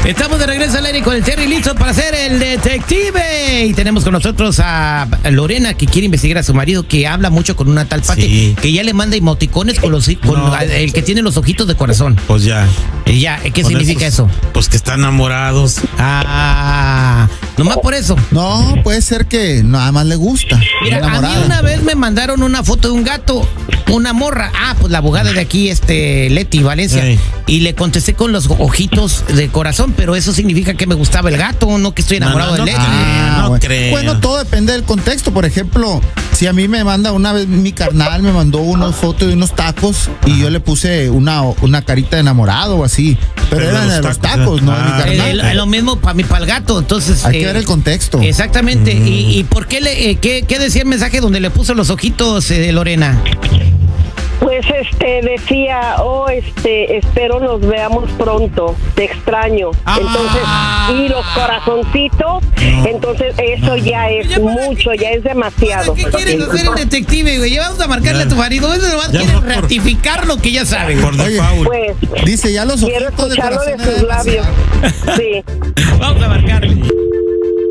Estamos de regreso al aire con el Terry listo para ser el detective. Y tenemos con nosotros a Lorena, que quiere investigar a su marido, que habla mucho con una tal Pati, que ya le manda emoticones con el que tiene los ojitos de corazón. Pues ya. ¿Qué significa eso? Pues que están enamorados. Nomás por eso. No, puede ser que nada más le gusta. Mira, a mí una vez me mandaron una foto de un gato, una morra. Pues la abogada de aquí, Leti Valencia. Sí. Y le contesté con los ojitos de corazón, pero eso significa que me gustaba el gato, no que estoy enamorado de Leti. No creo. Bueno, todo depende del contexto. Por ejemplo, si a mí me manda una vez mi carnal, me mandó una foto de unos tacos y yo le puse una carita de enamorado o así. Pero eran de los tacos, no de mi carnal. Lo mismo para el gato, entonces. Hay que ver el contexto. Exactamente. ¿Y por qué qué decía el mensaje donde le puso los ojitos de Lorena? Pues decía, espero nos veamos pronto, te extraño. Entonces, y los corazoncitos, entonces eso ya es mucho, ya es demasiado. ¿Qué quieres hacer el detective, güey? Ya vamos a marcarle a tu marido, eso nomás quiere ratificar lo que ya sabe. Por default. Pues, dice ya los quiero ojitos de escucharlo corazón. de sus labios. Sí. Vamos a marcarle.